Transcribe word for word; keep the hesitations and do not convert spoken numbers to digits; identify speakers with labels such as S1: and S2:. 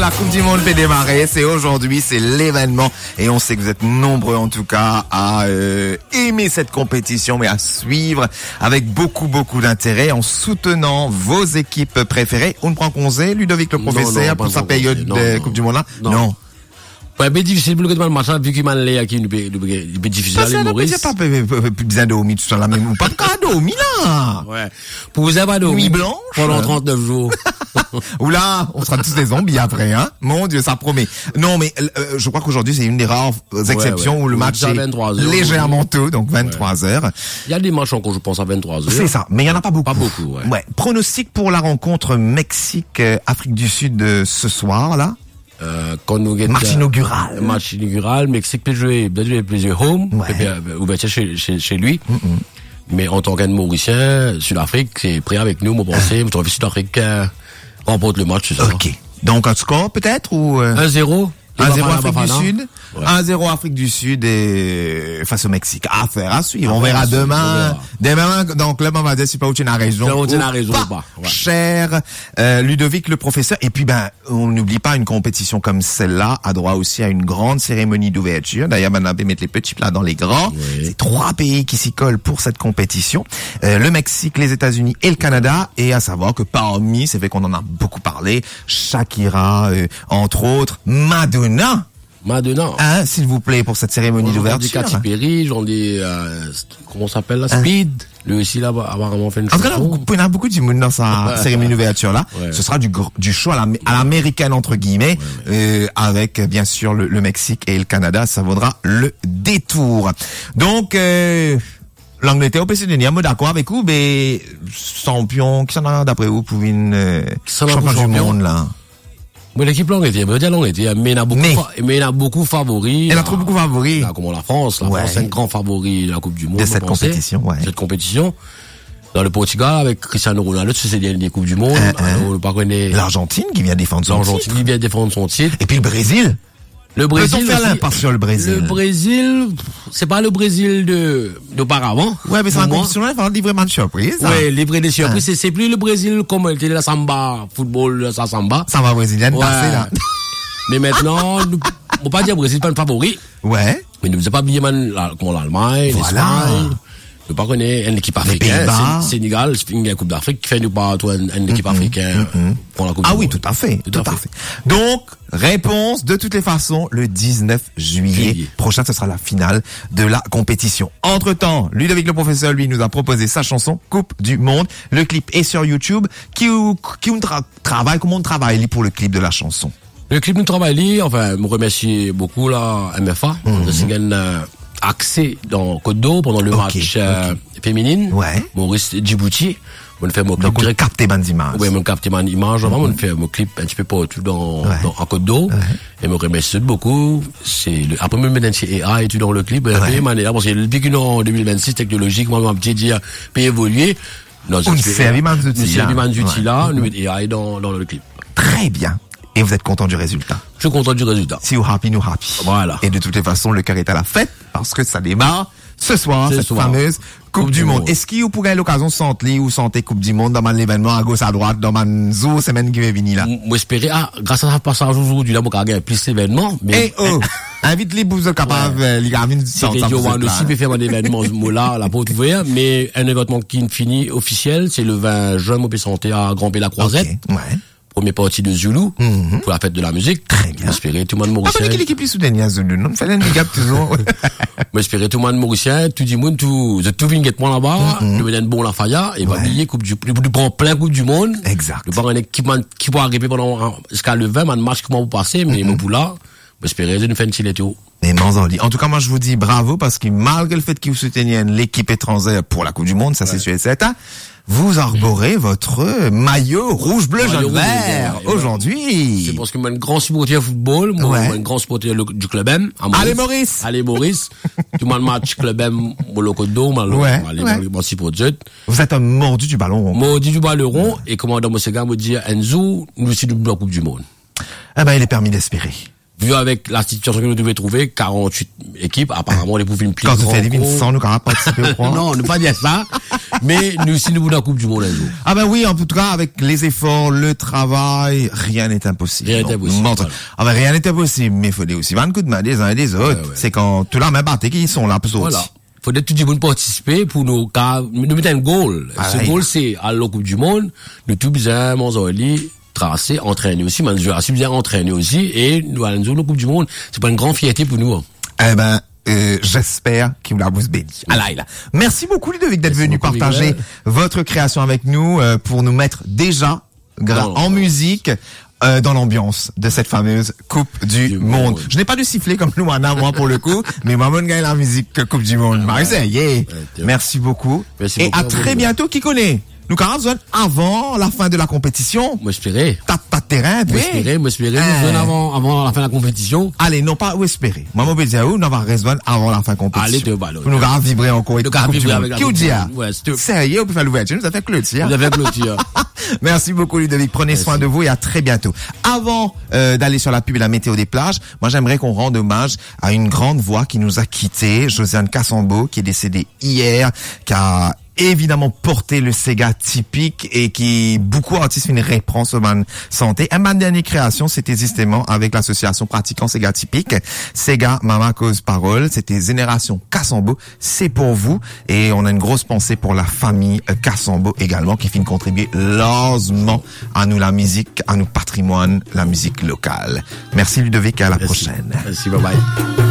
S1: la Coupe du Monde fait démarrer. C'est aujourd'hui, c'est l'événement. Et on sait que vous êtes nombreux, en tout cas, à euh, aimer cette compétition, mais à suivre avec beaucoup, beaucoup d'intérêt en soutenant vos équipes préférées. On ne prend conseil, Ludovic le professeur, non, non, pour sa période non, de non, Coupe du Monde là? Non. non.
S2: Ouais, mais difficile pour le le match, vu qu'il m'a l'air qui est difficile à aller Maurice.
S1: Pas plus besoin de dormir tout ça là, même pas de cas dormir là.
S2: Ouais. Pour vous avoir dormi.
S1: Nuit blanche.
S2: Pendant trente-neuf jours.
S1: Oula, on sera tous des zombies après, hein. Mon Dieu, ça promet. Non, mais, euh, je crois qu'aujourd'hui, c'est une des rares exceptions ouais, ouais. où le match est légèrement tôt, donc vingt-trois heures.
S2: Il y a des matchs encore, je pense, à vingt-trois heures.
S1: C'est ça. Mais il y en a pas beaucoup.
S2: Pas beaucoup, ouais.
S1: Ouais. Pronostic pour la rencontre Mexique-Afrique du Sud de ce soir, là.
S2: Euh, quand nous
S1: match inaugural.
S2: Match inaugural, Mexique peut jouer, peut jouer plusieurs home, ouais. ou bien chez, chez, chez lui. Mm-mm. Mais en tant qu'un Mauricien, Sud-Afrique, c'est prêt avec nous, mon pensée. Vous trouvez Sud-Afrique euh, remporte le match, c'est ça.
S1: Ok. Donc un score peut-être ou euh...
S2: un zéro.
S1: un zéro Afrique du Sud. Ouais. un zéro Afrique du Sud et face au Mexique. Affaire à suivre. On verra demain. Demain, donc là, on va dire si pas où tu es dans la région.
S2: Là où tu es dans la région ou pas.
S1: Ouais. Cher euh, Ludovic le professeur. Et puis ben, on n'oublie pas une compétition comme celle-là a droit aussi à une grande cérémonie d'ouverture. D'ailleurs, maintenant, on va mettre les petits plats dans les grands. Oui. C'est trois pays qui s'y collent pour cette compétition. Euh, le Mexique, les États-Unis et le Canada. Et à savoir que parmi, c'est vrai qu'on en a beaucoup parlé, Shakira, euh, entre autres, Madonna.
S2: Madonna.
S1: Hein, s'il vous plaît, pour cette cérémonie
S2: bon,
S1: d'ouverture.
S2: J'en dis Katy Perry, j'en dis, euh, comment ça s'appelle, la Speed. Hein? Lui aussi, là, apparemment, fait une chanson.
S1: En tout cas, il y a beaucoup de monde dans sa cérémonie d'ouverture, là. Ouais. Ce sera du, du show à, la, à l'américaine, entre guillemets, ouais, ouais. Euh, avec, bien sûr, le, le Mexique et le Canada. Ça vaudra le détour. Donc, euh, l'Angleterre, au P C D, moi d'accord avec vous, mais, champion, qui s'en a d'après vous pour une, euh, champion du monde, là?
S2: Mais l'équipe longue était, mais longue était, mais il y a beaucoup, mais, fa- mais il y a beaucoup favoris.
S1: Elle a trop beaucoup favoris.
S2: Là, comme la France, la ouais. France, c'est un grand favori de la Coupe du Monde.
S1: De cette compétition, ouais.
S2: Cette compétition. Dans le Portugal, avec Cristiano Ronaldo, c'est des, des Coupes du Monde. Euh, euh, on pas connaît.
S1: L'Argentine qui vient défendre son
S2: L'Argentine
S1: titre.
S2: qui vient défendre son titre.
S1: Et puis le Brésil.
S2: Le Brésil.
S1: Peut-on faire l'impasse sur le Brésil?
S2: Le Brésil, c'est pas le Brésil de, d'auparavant.
S1: Ouais, mais c'est un compétition, il faut livrer de surprise.
S2: Ouais, livrer des surprises. Hein. C'est, c'est plus le Brésil comme était la samba, football, ça samba.
S1: Samba brésilienne,
S2: ouais.
S1: passé, là.
S2: Mais maintenant, nous, on peut pas dire Brésil pas un favori.
S1: Ouais.
S2: Mais nous ne faisons pas bien comme l'Allemagne,
S1: voilà.
S2: l'Espagne. Nous pas connaître une équipe africaine. C'est Sénégal, c'est une coupe d'Afrique qui fait nous pas une, une équipe mm-hmm, africaine mm-hmm. pour la coupe.
S1: Ah
S2: du
S1: oui,
S2: monde.
S1: tout à fait, tout, tout à fait. fait. Donc, réponse de toutes les façons le dix-neuf juillet Juillet. prochain, ce sera la finale de la compétition. Entre-temps, Ludovic le professeur, lui, nous a proposé sa chanson Coupe du Monde. Le clip est sur YouTube. Qui, qui tra- travaille, comment on travaille pour le clip de la chanson?
S2: Le clip nous travaille, enfin, me remercie beaucoup la M F A. Mm-hmm. De euh, accès dans Côte d'Or pendant le okay, match euh, okay. féminine.
S1: Ouais.
S2: Maurice Djibouti. On fait mon clip
S1: donc direct. On capte bonnes images.
S2: Oui, on capte bonnes images. Mm-hmm. On fait mon clip un petit peu partout dans, ouais. dans en Côte d'Or. Ouais. Et me remercie beaucoup. C'est le, après me mettre chez A I et tout dans le clip. Ouais. Et manière parce que depuis que en deux mille vingt-six technologique, moi m'a petit dire peut évoluer.
S1: Non, on fait des manches d'outils là.
S2: Des manches d'outils là, nous mettre A I dans dans le clip.
S1: Très bien. Et vous êtes content du résultat?
S2: Je suis content du résultat.
S1: Si vous happy, nous happy.
S2: Voilà.
S1: Et de toutes les façons, le cœur est à la fête parce que ça démarre ce soir,
S2: ce
S1: cette
S2: soir.
S1: fameuse Coupe, coupe du, du monde. monde. Est-ce qu'il vous pourrait l'occasion de sentir ou sentir Coupe du monde dans l'événement à gauche, à droite, dans ma zoo, semaine qui va venir là?
S2: Moi, espérer, ah, grâce à ce passage aujourd'hui, là, moi, j'ai plus d'événements, mais.
S1: Eh, oh! Invite les bouses capables, les gars,
S2: c'est Radio One aussi peut faire un événement, là, là, pour ouvrir, mais un événement qui finit officiel, c'est le vingt juin, moi, peut santé à Grand-P-la-Croisette.
S1: Okay. Ouais.
S2: Première partie de Zulu, mm-hmm. pour la fête de la musique.
S1: Très bien.
S2: J'espérais tout le monde mauricien.
S1: Ah, pas l'équipe plus soudaine, à Zulu, non? Fallait une gap toujours.
S2: J'espérais tout le monde mauricien, tout le monde, tout, tout vinguettement là-bas, nous venons de bon la Faya, et va billet coupe du, du bon plein coupe du monde.
S1: Exact.
S2: Le bon un équipement qui va arriver pendant, jusqu'à le vingt, man match comment vous passez, mais mon boula, j'espérais de nous faire une petite lettre.
S1: Mais en tout cas, moi, je vous dis bravo parce que malgré le fait que vous souteniez l'équipe étrangère pour la Coupe du Monde, ça ouais. c'est sûr et certain, vous arborez votre maillot rouge, bleu, jaune, vert aujourd'hui.
S2: C'est parce que moi, un grand supporter de football, moi, ouais. un grand supporter du club M.
S1: Allez, Maurice!
S2: Allez, Maurice. Tout le monde match club M, au loco d'eau,
S1: ouais.
S2: allez,
S1: ouais.
S2: moi, si pour Dieu.
S1: Vous êtes un mordu du ballon rond.
S2: Mordu du ballon rond, et commandant Mossega me dit, Enzo, nous aussi, nous, la Coupe du Monde.
S1: Eh ben, il est permis d'espérer.
S2: vu avec la situation que nous devons trouver, quarante-huit équipes, apparemment, les profils plus
S1: Quand tu fais des mines sans nous, qu'on n'a pas participé au point.
S2: Non, ne pas dire ça. Mais nous, si nous voulons la Coupe du Monde un jour.
S1: Ah ben oui, en tout cas, avec les efforts, le travail, rien n'est impossible.
S2: Rien n'est impossible.
S1: Voilà. Ah ben rien n'est impossible, mais il faut aussi vingt coups de main des uns et des autres. Ouais, ouais. C'est quand tout là même batté qui sont là pour
S2: voilà. Faut que tout le monde participer pour nous, car, nous mettre un goal. Ah, Ce ouais. goal, c'est, à la Coupe du Monde, nous tous bien, Monzoli, tracer, entraîner aussi, mais nous assez bien entraîner aussi, et nous allons la Coupe du Monde. C'est pas une grande fierté pour nous. Hein.
S1: Eh ben, Euh, j'espère qu'il vous la vous bénit. Oui. Alaïla. Merci beaucoup Ludovic d'être Merci venu beaucoup, partager Miguel. votre création avec nous euh, pour nous mettre déjà gra- en musique euh, dans l'ambiance de cette fameuse Coupe du, du monde. monde. Je n'ai pas de sifflet comme nous Anna moi pour le coup, mais maman gagne la musique Coupe du monde. Ah, ouais. yeah. ouais, Merci beaucoup. Merci Et beaucoup à très bientôt. Qui connaît? Nous avons besoin avant la fin de la compétition.
S2: Moi espérer.
S1: T'as pas de terrain,
S2: Moi espérer, moi espérer. Nous besoin avant, avant la fin de la compétition.
S1: Allez, non pas où espérer. Moi, mon bédia où, nous avons besoin avant la fin de la compétition.
S2: Allez, te ballon.
S1: Nous avons vibrer encore.
S2: Nous avons vibrer avec la
S1: Qui vous dit?
S2: Ouais, c'est
S1: sérieux, on peut faire l'ouverture. Nous avons fait clôture.
S2: Nous avons fait clôture.
S1: Merci beaucoup, Ludovic. Prenez Merci. soin de vous et à très bientôt. Avant, euh, d'aller sur la pub et la météo des plages, moi, j'aimerais qu'on rende hommage à une grande voix qui nous a quittés, Josiane Cassambeau, qui est décédée hier, qui a évidemment porté le Sega typique et qui beaucoup d'artistes une réponse au man santé. Et ma dernière création, c'était justement avec l'association pratiquant Sega typique. Sega Mama Cause Parole. C'était Génération Cassambeau. C'est pour vous. Et on a une grosse pensée pour la famille Cassambeau également qui finit contribuer largement à nous la musique, à nous patrimoine, la musique locale. Merci Ludovic et à la
S2: Merci.
S1: prochaine.
S2: Merci, bye bye.